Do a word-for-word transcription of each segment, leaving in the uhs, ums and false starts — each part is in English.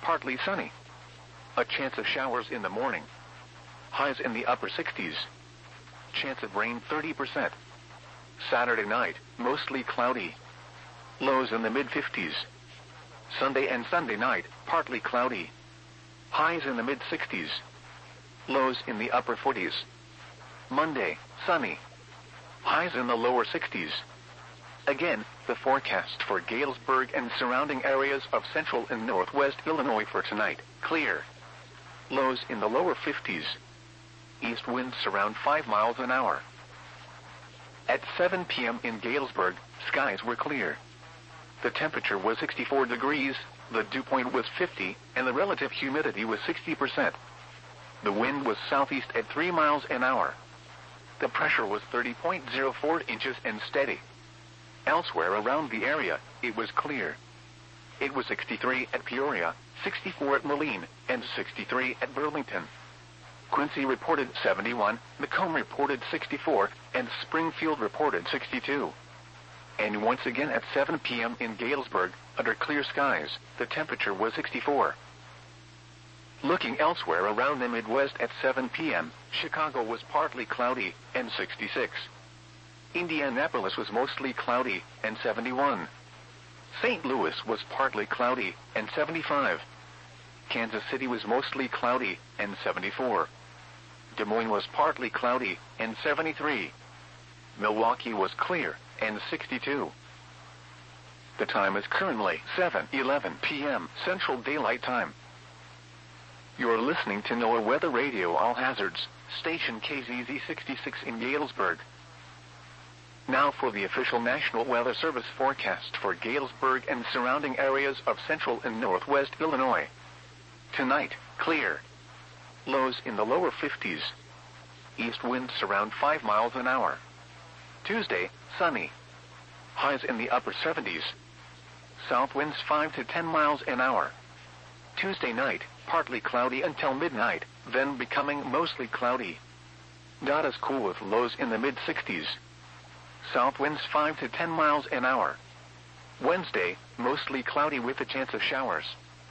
partly sunny. A chance of showers in the morning. Highs in the upper sixties. Chance of rain thirty percent. Saturday night, mostly cloudy. Lows in the mid-fifties. Sunday and Sunday night, partly cloudy. Highs in the mid-sixties. Lows in the upper forties. Monday, sunny. Highs in the lower sixties. Again, the forecast for Galesburg and surrounding areas of central and northwest Illinois for tonight, clear. Lows in the lower fifties. East winds around five miles an hour. At seven p m in Galesburg, skies were clear. The temperature was sixty-four degrees, the dew point was fifty, and the relative humidity was sixty percent. The wind was southeast at three miles an hour. The pressure was thirty point zero four inches and steady. Elsewhere around the area, it was clear. It was sixty-three at Peoria, sixty-four at Moline, and sixty-three at Burlington. Quincy reported seventy-one, Macomb reported sixty-four, and Springfield reported sixty-two. And once again at seven p m in Galesburg, under clear skies, the temperature was sixty-four. Looking elsewhere around the Midwest at seven p m, Chicago was partly cloudy, and sixty-six. Indianapolis was mostly cloudy, and seventy-one. Saint Louis was partly cloudy, and seventy-five. Kansas City was mostly cloudy, and seventy-four. Des Moines was partly cloudy, and seventy-three. Milwaukee was clear, and sixty-two. The time is currently seven eleven p m Central Daylight Time. You're listening to NOAA Weather Radio All Hazards, station K Z Z sixty-six in Galesburg. Now for the official National Weather Service forecast for Galesburg and surrounding areas of central and northwest Illinois. Tonight, clear. Lows in the lower fifties. East winds around five miles an hour. Tuesday, sunny. Highs in the upper seventies. South winds five to ten miles an hour. Tuesday night, partly cloudy until midnight, then becoming mostly cloudy. Not as cool with lows in the mid-sixties. South winds five to ten miles an hour. Wednesday, mostly cloudy with a chance of showers.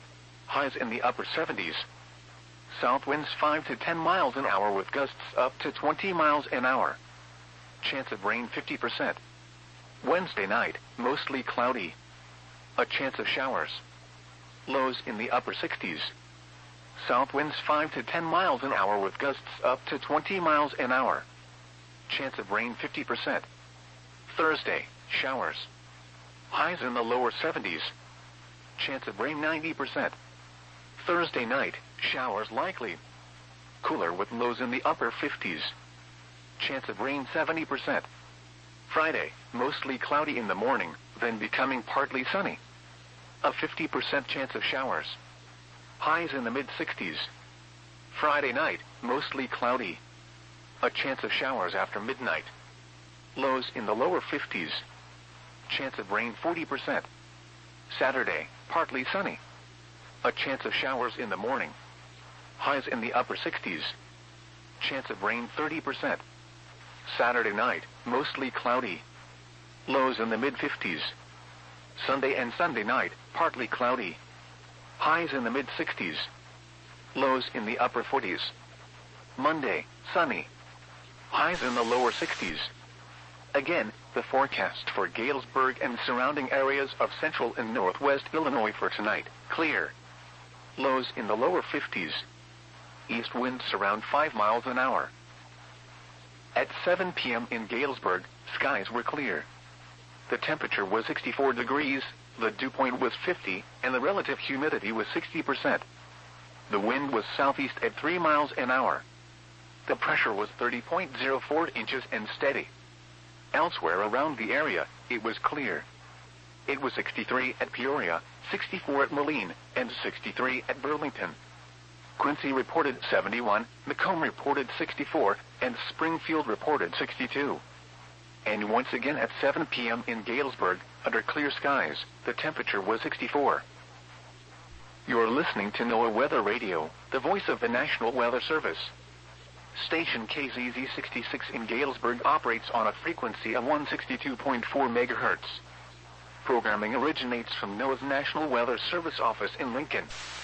Highs in the upper seventies. South winds five to ten miles an hour with gusts up to twenty miles an hour. Chance of rain fifty percent. Wednesday night, mostly cloudy. A chance of showers. Lows in the upper sixties. South winds five to ten miles an hour with gusts up to twenty miles an hour. Chance of rain fifty percent. Thursday, showers. Highs in the lower seventies. Chance of rain ninety percent. Thursday night, showers likely. Cooler with lows in the upper fifties. Chance of rain seventy percent. Friday, mostly cloudy in the morning, then becoming partly sunny. A fifty percent chance of showers. Highs in the mid-sixties. Friday night, mostly cloudy. A chance of showers after midnight. Lows in the lower fifties. Chance of rain forty percent. Saturday, partly sunny. A chance of showers in the morning. Highs in the upper sixties. Chance of rain thirty percent. Saturday night, mostly cloudy. Lows in the mid-fifties. Sunday and Sunday night, partly cloudy. Highs in the mid-sixties. Lows in the upper forties. Monday, sunny. Highs in the lower sixties. Again, the forecast for Galesburg and surrounding areas of central and northwest Illinois for tonight, clear. Lows in the lower fifties. East winds around five miles an hour. At seven p m in Galesburg, skies were clear. The temperature was sixty-four degrees, the dew point was fifty, and the relative humidity was sixty percent. The wind was southeast at three miles an hour. The pressure was thirty point zero four inches and steady. Elsewhere around the area, it was clear. It was sixty-three at Peoria, sixty-four at Moline, and sixty-three at Burlington. Quincy reported seventy-one, Macomb reported sixty-four, and Springfield reported sixty-two. And once again at seven p m in Galesburg, under clear skies, the temperature was sixty-four. You're listening to NOAA Weather Radio, the voice of the National Weather Service. Station K Z Z sixty-six in Galesburg operates on a frequency of one hundred sixty-two point four megahertz. Programming originates from NOAA's National Weather Service office in Lincoln.